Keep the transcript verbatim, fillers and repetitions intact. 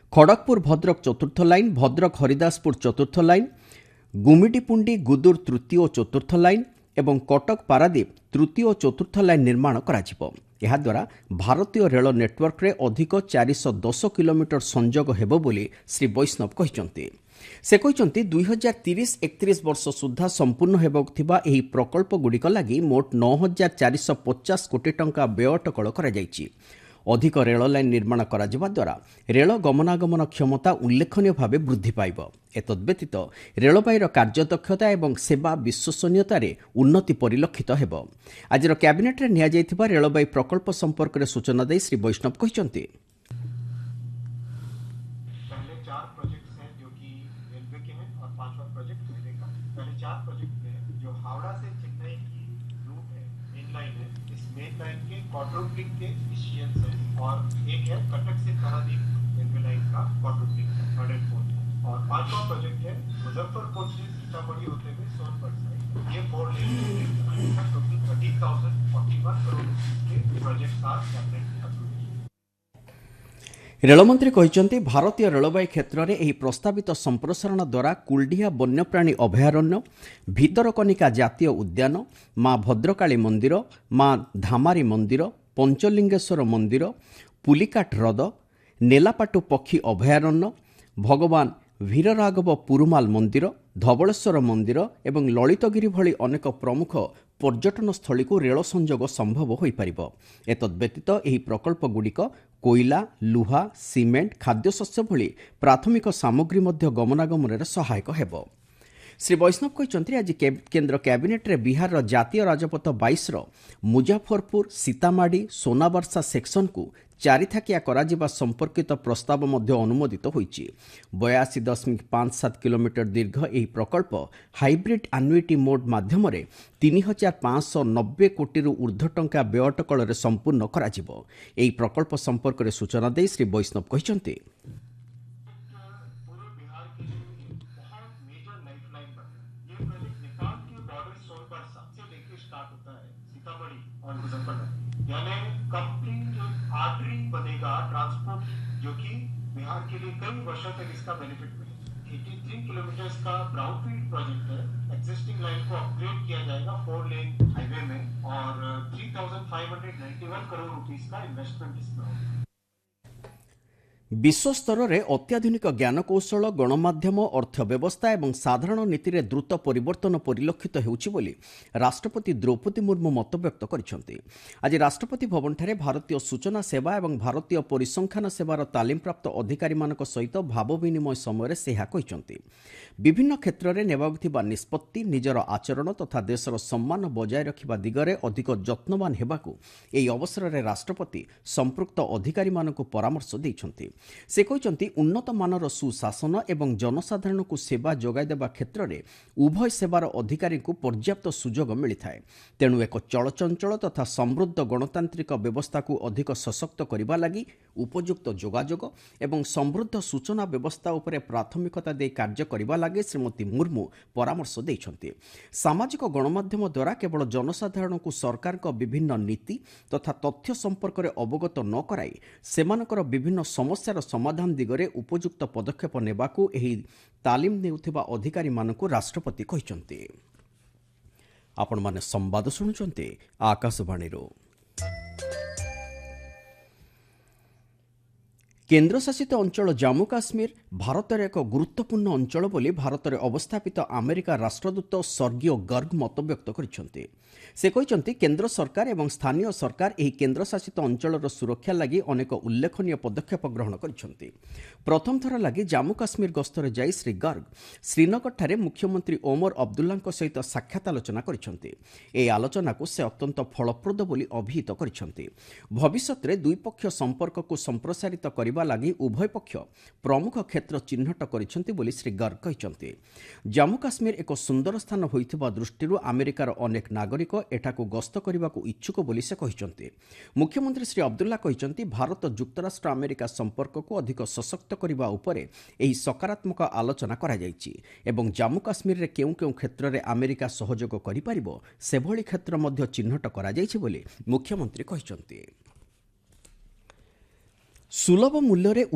खड़गपुर भद्रक चतुर्थ लाइन, भद्रक हरिदासपुर चतुर्थ लाइन, गुमिडीपुंडी गुदुर तृतीय और चतुर्थ लाइन एवं कटक पारादीप तृतीय और चतुर्थ लाइन निर्माण कराजिबो। एहाद्वारा भारतीय रेल नेटवर्क रे अधिक चार सौ दस किलोमीटर संजोग हेबो बोली श्री वैष्णव कहिसंती। से कहिसंती दुई हजार तीस एकतीस वर्ष सुधा संपूर्ण हेबाक थिबा एही प्रकल्प गुड़िक लागि मोट नौ हजार चार सौ पचास कोटी टंका व्यय अटकल करा जायछि। अधिक रेल लाइन निर्माण कराଯିबा द्वारा रेल गमनागमन क्षमता उल्लेखनीय भाव वृद्धि पाइब। एतद्व्यतीत रेलबाईर कार्यदक्षता एवं सेवा विश्वसनीयतार उन्नति परिलक्षित हेब। आजिर कैबिनेट रे निया जायथिबा रेलबाई प्रकल्प संपर्क में सूचना दे श्री वैष्णव कहिसंती। पहले चार प्रोजेक्ट्स हैं जो कि रेलवे के हैं और पांचवा प्रोजेक्ट रेलवे का। पहले चार प्रोजेक्ट हैं जो हावड़ा से चेन्नई की रूट है, मेन लाइन है। इस मेन लाइन के क्वाड्रुप्लिंग के इशियंस है और एक है कटक से पारादीप रेलवे लाइन का क्वाड्रुप्लिंग है, थर्ड एंड फोर्थ। और पांचवा प्रोजेक्ट है मुजफ्फरपुर से सीतामढ़ी होते हुए सोनभद्र साइड। ये four lane total thirty thousand forty one crore के प्रोजेक्ट्स आर कैबिनेट अप्रूव्ड। रेलमंत्री कहिसंती भारतीय रेलबाई क्षेत्र में यह प्रस्तावित संप्रसारण द्वारा कुलडिहा वन्यप्राणी अभयारण्य, भितरकनिका जातीय उद्यान, मां भद्रकाली मंदिर, मां धामारी मंदिर, पंचलिंगेश्वर मंदिर, पुलिकाट ह्रद, नेलापाटू पक्षी अभयारण्य, भगवान वीरराघव पुरुमाल मंदिर, धवलेश्वर मंदिर एवं ललितगिरी भली अनेक प्रमुख पर्यटन स्थली को रेल संजोग संभव हो पारिब। एतद्व्यतीत एही प्रकल्प गुड़िक कोयला, लुहा, सीमेंट, खाद्यशस्य भली प्राथमिक सामग्री मध्य गमनागमन में सहायक हेब। श्री वैष्णव कहते आज केन्द्र कैबिनेट रे बिहार जातीय राजपथ बाईस मुजफ्फरपुर सीतामाढ़ी सोनाबर्षा सेक्शन को चारिथाकिया कराजिबा संपर्कित प्रस्ताव मध्य अनुमोदित होईछि। बयासी दशमिक पांच सात किलोमीटर दीर्घ यह प्रकल्प हाइब्रिड आन्युइटी मोड माध्यम तीन हजार पांच सौ नब्बे कोटी ऊर्ध्व टंका व्यय अटकल संपूर्ण कराजिबो। एही प्रकल्प संपर्क में सूचना दे श्री वैष्णव कहिसंती। आर्टरी बनेगा ट्रांसपोर्ट, जो कि बिहार के लिए कई वर्षों तक इसका बेनिफिट मिलेगा। तिरासी किलोमीटर का ब्राउनफील्ड प्रोजेक्ट है। एग्जिस्टिंग लाइन को अपग्रेड किया जाएगा फोर लेन हाईवे में और तीन हज़ार पाँच सौ इक्यानवे करोड़ रुपीस का इन्वेस्टमेंट इसमें होगा। विश्व स्तर में अत्याधुनिक ज्ञानकौशल, गणमाध्यम, अर्थव्यवस्था और साधारण नीति में द्रुत परिवर्तन परिलक्षित होउछि बोली राष्ट्रपति द्रौपदी मुर्मू मतव्यक्त करिसेंति। आज राष्ट्रपति भवन ठारे भारतीय सूचना सेवा और भारतीय परिसंख्यान सेवार तालीम प्राप्त अधिकारी मानक सहित भाव विनिमय समय से कहिसेंति। विभिन्न क्षेत्र में नेबाकुथिबा निष्पत्ति, निजर आचरण तथा देशर सम्मान बजाय रखिबा दिगरे अधिक जत्नवान हेबाकू एही अवसर में राष्ट्रपति संपृक्त अधिकारी मानक परामर्श दैछंति। से कहते उन्नत मानर सुशासन एवं जनसाधारण को सेवा जोगाई देवा क्षेत्र में उभय सेवार अधिकारी को पर्याप्त सुजोग मिलता है। तेणु एक चलचंचल तथा समृद्ध गणतांत्रिक व्यवस्था को अधिक सशक्त करने लगी उपयुक्त जोगाजोग एवं समृद्ध सूचना व्यवस्था उपरे प्राथमिकता दे कार्य करने लगी श्रीमती मुर्मू परामर्श देइछंती। सामाजिक गणमाध्यम द्वारा केवल जनसाधारण को सरकार का विभिन्न नीति तथा तथ्य संपर्क में अवगत न कराई सेमानकर विभिन्न समस्या समाधान दिगरे उपयुक्त पदक्षेप नेबाकू एही तालीम नेउथिबा अधिकारी मानकू राष्ट्रपति कहिसंती। आपण माने संवाद सुनुचंती आकाशवाणी। केन्द्रशासित अंचल जम्मू काश्मीर भारतर एक गुरुत्वपूर्ण अंचल बोली भारत में अवस्थापित अमेरिका राष्ट्रदूत स्वर्गीय गर्ग मतव्यक्त करिसेंति। से कहिसेंति केन्द्र सरकार एवं स्थानीय सरकार एही केन्द्रशासित अंचलर सुरक्षा लगी अनेक उल्लेखनीय पदक्षेप ग्रहण करिसेंति। प्रथम थर लगी जम्मू काश्मीर गस्तरे जाई श्री गर्ग श्रीनगर ठारे मुख्यमंत्री ओमर अब्दुल्लाଙ୍କ सहित साक्षात आलोचना करिसेंति। एही आलोचना को से अत्यंत फलप्रद बोली अभिहित करिसेंति। भविष्यत रे दुई पक्ष संपर्क को संप्रसारित करिबा लागि उभय पक्ष प्रमुख क्षेत्र चिन्हट करिसेंति बोली श्री गर्ग कहिसेंति। जम्मू काश्मीर एक सुंदर स्थान होइथिबा दृष्टिरु अमेरिकार अनेक नागरिक एठाकू गस्त करने इच्छुक बोली से कहिसेंति। मुख्यमंत्री श्री अब्दुल्ला कहिसेंति भारत जुक्तराष्ट्र अमेरिका संपर्क को अधिक सशक्त करने उपरे एही सकारात्मक आलोचना करा जायछि एवं जम्मू काश्मीर रे केउ केउ क्षेत्र रे अमेरिका सहयोग करि परिबो सेभଳି क्षेत्र मध्य चिन्हट करा जायछि बोली मुख्यमंत्री कहिसेंति। सुलभ मूल्य